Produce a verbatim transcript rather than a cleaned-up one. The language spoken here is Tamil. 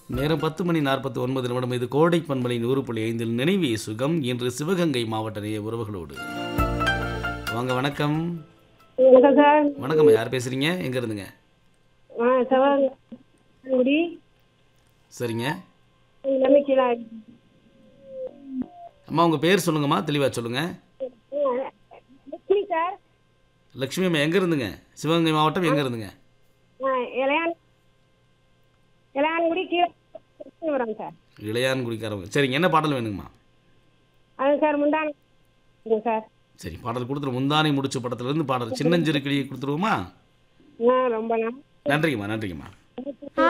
நேரம் பத்து மணி நாற்பத்தி ஒன்பது நிமிடம். இது கோடை பண்பலை நூறு புள்ளி ஐந்தில் நினைவே சுகம். இன்று சிவகங்கை மாவட்ட நேய உறவுகளோடு. வாங்க, வணக்கம். வணக்கம் சார். வணக்கம், யார் பேசுறீங்க? எங்க இருந்துங்க? ஆ சிவகங்கை. சரிங்க நம்பிக்கையா அம்மா, உங்க பேர் சொல்லுங்கம்மா, தெளிவா சொல்லுங்க. லட்சுமி சார். லட்சுமி அம்மா, எங்க இருந்துங்க? சிவகங்கை மாவட்டம் எங்க இருந்துங்க? இளையான் இளையான்குடி கீழே வரோம் சார். இளையான்குடிக்காரவங்க. சரிங்க, என்ன பாடல் வேணுங்கம்மா? அது சார் முந்தான சார். சரி, பாடல் கொடுத்துரு. முந்தானை முடிச்ச படத்துலேருந்து பாடல் சின்னஞ்சிறு கிளியை கொடுத்துருவோமா? ஆ ரொம்ப நன்றி. நன்றிங்கம்மா, நன்றிங்கம்மா.